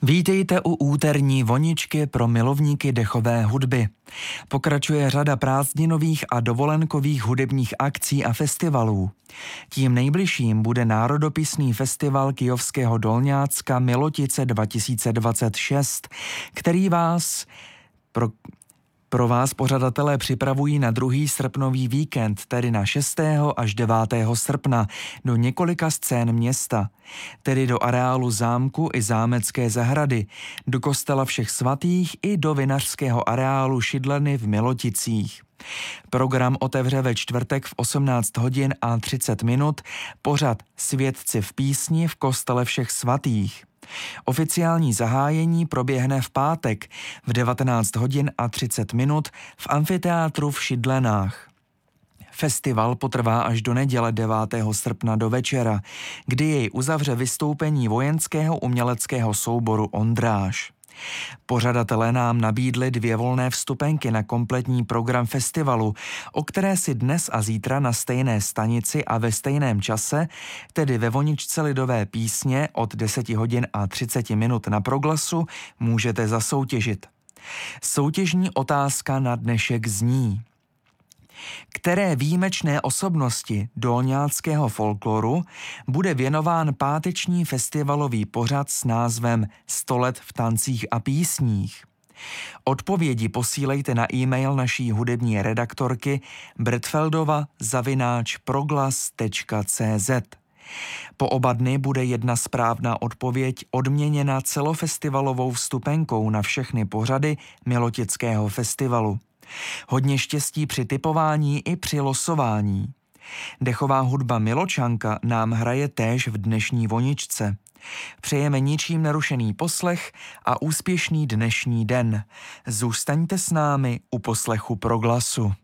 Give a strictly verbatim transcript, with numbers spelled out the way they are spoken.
Vítejte u úterní voničky pro milovníky dechové hudby. Pokračuje řada prázdninových a dovolenkových hudebních akcí a festivalů. Tím nejbližším bude národopisný festival Kyjovského Dolňácka Milotice dva tisíce dvacet šest, který vás pro... Pro vás pořadatelé připravují na druhý srpnový víkend, tedy na šestého až devátého srpna, do několika scén města, tedy do areálu zámku i zámecké zahrady, do kostela Všech svatých i do vinařského areálu Šidleny v Miloticích. Program otevře ve čtvrtek v osmnáct hodin a třicet minut pořad Svědci v písni v kostele Všech svatých. Oficiální zahájení proběhne v pátek v devatenáct hodin a třicet minut v amfiteátru v Šidlenách. Festival potrvá až do neděle devátého srpna do večera, kdy jej uzavře vystoupení vojenského uměleckého souboru Ondráž. Pořadatelé nám nabídli dvě volné vstupenky na kompletní program festivalu, o které si dnes a zítra na stejné stanici a ve stejném čase, tedy ve voničce lidové písně od deset hodin a třicet minut na Proglasu, můžete zasoutěžit. Soutěžní otázka na dnešek zní: které výjimečné osobnosti dolňáckého folkloru bude věnován páteční festivalový pořad s názvem sto let v tancích a písních? Odpovědi posílejte na e-mail naší hudební redaktorky bretfeldova zavináč proglas tečka cé zet. Po oba dny bude jedna správná odpověď odměněna celofestivalovou vstupenkou na všechny pořady Milotického festivalu. Hodně štěstí při tipování i při losování. Dechová hudba Miločanka nám hraje též v dnešní voničce. Přejeme ničím nerušený poslech a úspěšný dnešní den. Zůstaňte s námi u poslechu Proglasu.